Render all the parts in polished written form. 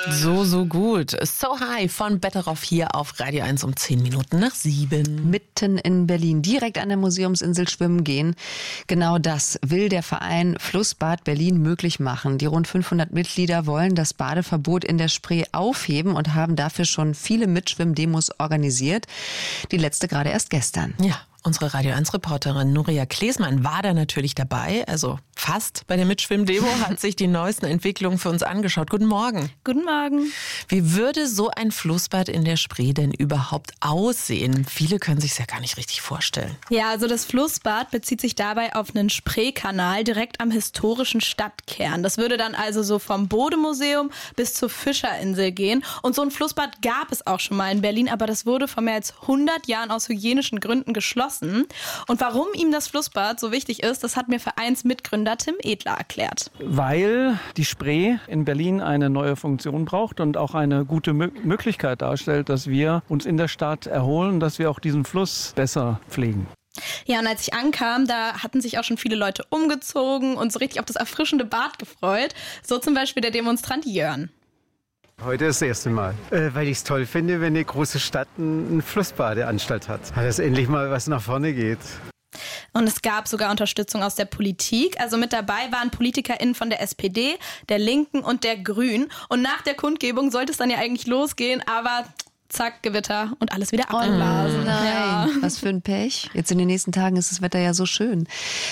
So gut. So High von Betteroff hier auf Radio 1 um 7:10. Mitten in Berlin, direkt an der Museumsinsel schwimmen gehen. Genau das will der Verein Flussbad Berlin möglich machen. Die rund 500 Mitglieder wollen das Badeverbot in der Spree aufheben und haben dafür schon viele Mitschwimmdemos organisiert. Die letzte gerade erst gestern. Ja. Unsere Radio 1-Reporterin Nuria Klesmann war da natürlich dabei, also fast bei der Mitschwimmdemo, hat sich die neuesten Entwicklungen für uns angeschaut. Guten Morgen. Guten Morgen. Wie würde so ein Flussbad in der Spree denn überhaupt aussehen? Viele können sich es ja gar nicht richtig vorstellen. Ja, also das Flussbad bezieht sich dabei auf einen Spreekanal direkt am historischen Stadtkern. Das würde dann also so vom Bode-Museum bis zur Fischerinsel gehen. Und so ein Flussbad gab es auch schon mal in Berlin, aber das wurde vor mehr als 100 Jahren aus hygienischen Gründen geschlossen. Und warum ihm das Flussbad so wichtig ist, das hat mir Vereinsmitgründer Tim Edler erklärt. Weil die Spree in Berlin eine neue Funktion braucht und auch eine gute Möglichkeit darstellt, dass wir uns in der Stadt erholen, dass wir auch diesen Fluss besser pflegen. Ja, und als ich ankam, da hatten sich auch schon viele Leute umgezogen und so richtig auf das erfrischende Bad gefreut. So zum Beispiel der Demonstrant Jörn. Heute ist das erste Mal, weil ich es toll finde, wenn eine große Stadt eine Flussbadeanstalt hat. Dass endlich mal was nach vorne geht. Und es gab sogar Unterstützung aus der Politik. Also mit dabei waren PolitikerInnen von der SPD, der Linken und der Grünen. Und nach der Kundgebung sollte es dann ja eigentlich losgehen, aber zack, Gewitter und alles wieder abgeblasen. Oh nein, ja. Was für ein Pech. Jetzt in den nächsten Tagen ist das Wetter ja so schön.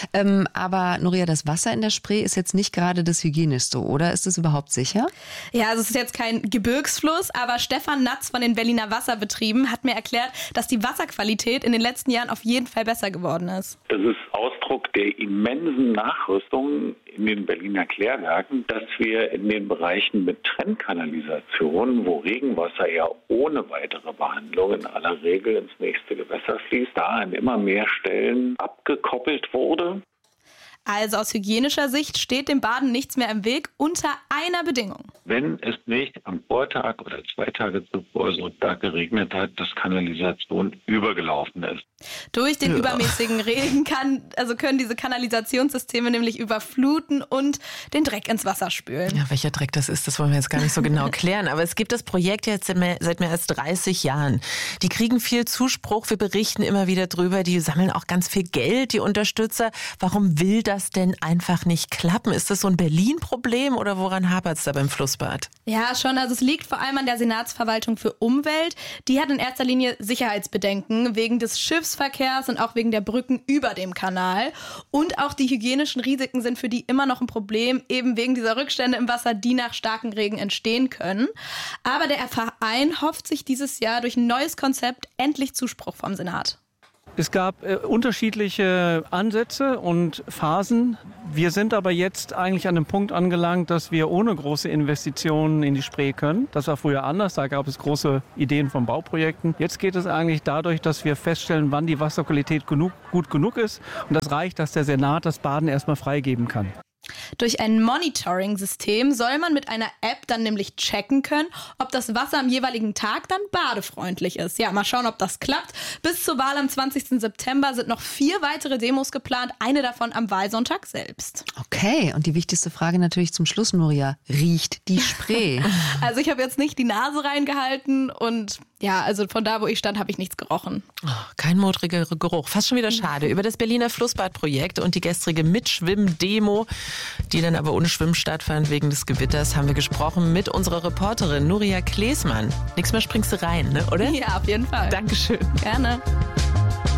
Aber Nuria, das Wasser in der Spree ist jetzt nicht gerade das hygienischste, oder? Ist es überhaupt sicher? Ja, also es ist jetzt kein Gebirgsfluss, aber Stefan Natz von den Berliner Wasserbetrieben hat mir erklärt, dass die Wasserqualität in den letzten Jahren auf jeden Fall besser geworden ist. Das ist Ausdruck der immensen Nachrüstung in den Berliner Klärwerken, dass wir in den Bereichen mit Trennkanalisation, wo Regenwasser ja ohne weitere Behandlung in aller Regel ins nächste Gewässer fließt, da an immer mehr Stellen abgekoppelt wurde. Also aus hygienischer Sicht steht dem Baden nichts mehr im Weg, unter einer Bedingung. Wenn es nicht am Vortag oder 2 Tage zuvor so stark geregnet hat, dass Kanalisation übergelaufen ist. Durch den übermäßigen Regen können diese Kanalisationssysteme nämlich überfluten und den Dreck ins Wasser spülen. Ja, welcher Dreck das ist, das wollen wir jetzt gar nicht so genau klären. Aber es gibt das Projekt jetzt seit mehr als 30 Jahren. Die kriegen viel Zuspruch, wir berichten immer wieder drüber, die sammeln auch ganz viel Geld, die Unterstützer. Warum will das denn einfach nicht klappen? Ist das so ein Berlin-Problem oder woran hapert es da beim Flussbad? Ja, schon. Also es liegt vor allem an der Senatsverwaltung für Umwelt. Die hat in erster Linie Sicherheitsbedenken wegen des Schiffsverkehrs und auch wegen der Brücken über dem Kanal. Und auch die hygienischen Risiken sind für die immer noch ein Problem, eben wegen dieser Rückstände im Wasser, die nach starkem Regen entstehen können. Aber der Verein hofft sich dieses Jahr durch ein neues Konzept endlich Zuspruch vom Senat. Es gab unterschiedliche Ansätze und Phasen. Wir sind aber jetzt eigentlich an dem Punkt angelangt, dass wir ohne große Investitionen in die Spree können. Das war früher anders, da gab es große Ideen von Bauprojekten. Jetzt geht es eigentlich dadurch, dass wir feststellen, wann die Wasserqualität gut genug ist. Und das reicht, dass der Senat das Baden erstmal freigeben kann. Durch ein Monitoring-System soll man mit einer App dann nämlich checken können, ob das Wasser am jeweiligen Tag dann badefreundlich ist. Ja, mal schauen, ob das klappt. Bis zur Wahl am 20. September sind noch 4 weitere Demos geplant, eine davon am Wahlsonntag selbst. Okay, und die wichtigste Frage natürlich zum Schluss, Nuria. Riecht die Spree? Also ich habe jetzt nicht die Nase reingehalten und ja, also von da, wo ich stand, habe ich nichts gerochen. Oh, kein modriger Geruch. Fast schon wieder schade. Über das Berliner Flussbadprojekt und die gestrige Mitschwimm-Demo, die dann aber ohne Schwimmen stattfand wegen des Gewitters, haben wir gesprochen mit unserer Reporterin Nuria Klesmann. Nächstes Mal springst du rein, ne, oder? Ja, auf jeden Fall. Dankeschön. Gerne.